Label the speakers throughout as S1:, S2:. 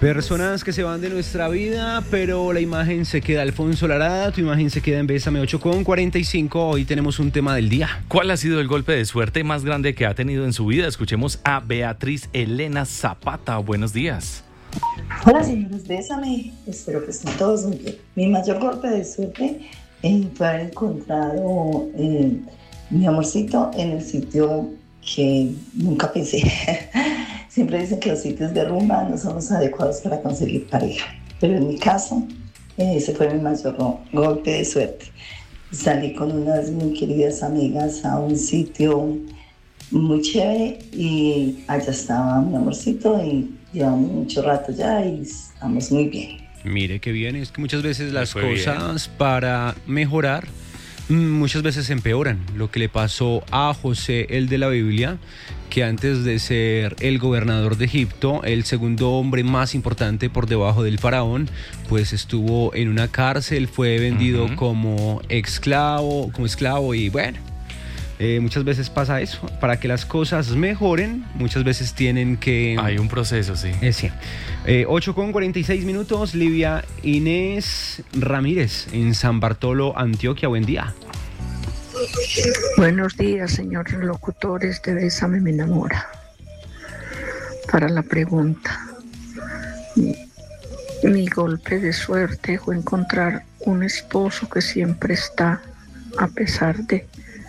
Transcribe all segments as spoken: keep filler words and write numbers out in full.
S1: Personas que se van de nuestra vida, pero la imagen se queda. Alfonso Lara, tu imagen se queda en Bésame. Ocho con cuarenta y cinco. Hoy tenemos un tema del día.
S2: ¿Cuál ha sido el golpe de suerte más grande que ha tenido en su vida? Escuchemos a Beatriz Elena Zapata. Buenos días.
S3: Hola, señores, Bésame. Espero que estén todos muy bien. Mi mayor golpe de suerte eh, fue haber encontrado eh, mi amorcito en el sitio que nunca pensé. Siempre dicen que los sitios de rumba no son los adecuados para conseguir pareja, pero en mi caso, eh, ese fue mi mayor golpe de suerte. Salí con unas muy queridas amigas a un sitio muy chévere y allá estaba mi amorcito y llevamos mucho rato ya y estamos muy bien.
S1: Mire qué bien, es que muchas veces las cosas bien. Para mejorar muchas veces empeoran. Lo que le pasó a José, el de la Biblia, que antes de ser el gobernador de Egipto, el segundo hombre más importante por debajo del faraón, pues estuvo en una cárcel, fue vendido uh-huh. como esclavo, como esclavo y bueno, eh, muchas veces pasa eso. Para que las cosas mejoren, muchas veces tienen que...
S2: Hay un proceso, sí.
S1: Eh, sí. Eh, ocho con cuarenta y seis minutos, Livia Inés Ramírez en San Bartolo, Antioquia. Buen día.
S4: Buenos días, señores locutores de Bésame me enamora. Para la pregunta, mi, mi golpe de suerte fue encontrar un esposo que siempre está, a pesar de,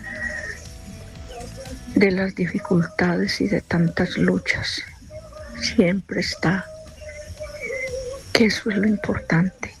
S4: de las dificultades y de tantas luchas, siempre está, que eso es lo importante.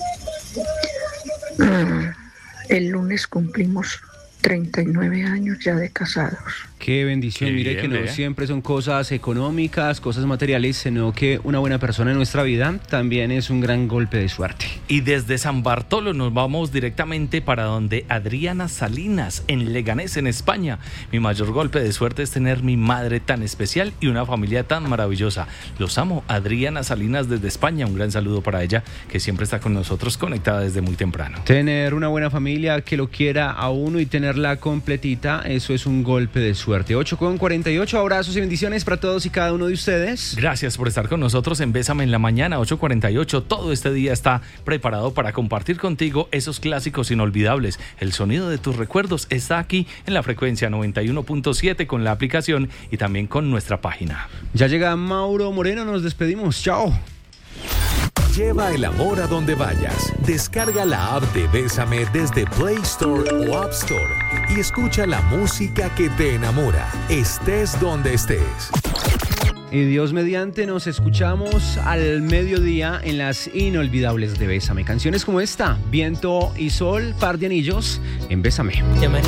S4: Ah, el lunes cumplimos treinta y nueve años ya de casados.
S1: Qué bendición. Qué Mire bien, que no vea. Siempre son cosas económicas, cosas materiales, sino que una buena persona en nuestra vida también es un gran golpe de suerte.
S2: Y desde San Bartolo nos vamos directamente para donde Adriana Salinas, en Leganés, en España. Mi mayor golpe de suerte es tener mi madre tan especial y una familia tan maravillosa. Los amo. Adriana Salinas desde España, un gran saludo para ella, que siempre está con nosotros conectada desde muy temprano.
S1: Tener una buena familia que lo quiera a uno y tenerla completita, eso es un golpe de suerte. ocho con cuarenta y ocho, abrazos y bendiciones para todos y cada uno de ustedes.
S2: Gracias por estar con nosotros en Bésame en la mañana, ocho cuarenta y ocho. Todo este día está preparado para compartir contigo esos clásicos inolvidables. El sonido de tus recuerdos está aquí en la frecuencia noventa y uno punto siete con la aplicación y también con nuestra página.
S1: Ya llega Mauro Moreno, nos despedimos. Chao.
S5: Lleva el amor a donde vayas. Descarga la app de Bésame desde Play Store o App Store y escucha la música que te enamora, estés donde estés.
S1: Y Dios mediante nos escuchamos al mediodía en las inolvidables de Bésame. Canciones como esta, Viento y Sol, Par de Anillos, en Bésame.
S6: Llamaré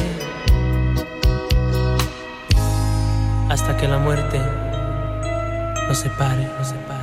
S6: hasta que la muerte nos separe, nos separe.